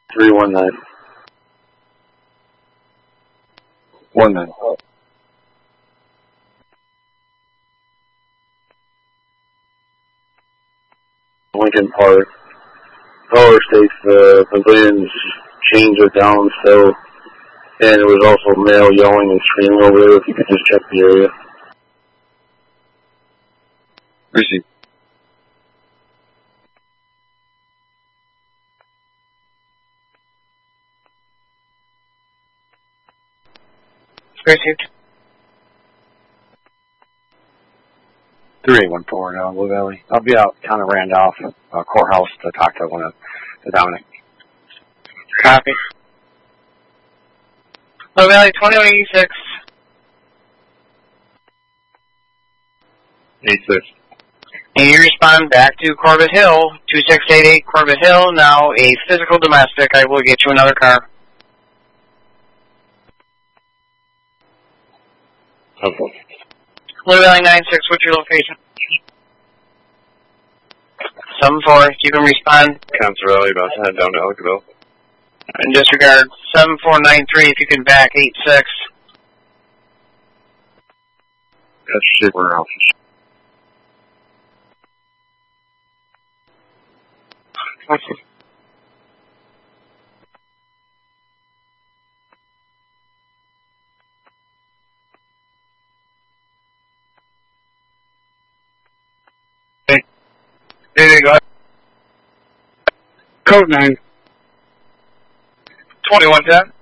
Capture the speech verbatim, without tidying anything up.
three one nine. One nine. Lincoln Park. Power states the pavilions chains are down still, and there was also male yelling and screaming over there. If you could just check the area. Receive. Received. three eight one four, no, Blue Valley. I'll be out town of Randolph uh, courthouse to talk to one of the Dominic. Copy. Blue Valley twenty-one eighty-six. eighty-six. And you respond back to Corbett Hill, two six eight eight Corbett Hill, now a physical domestic. I will get you another car. Okay. Blue Valley nine six, what's your location? seven four, you can respond. Council Valley, about to head down to Ellicottville. In disregard, seven four nine three, if you can back eight six. That's shit, we're out. Hey, there you go. Code nine. twenty-one ten.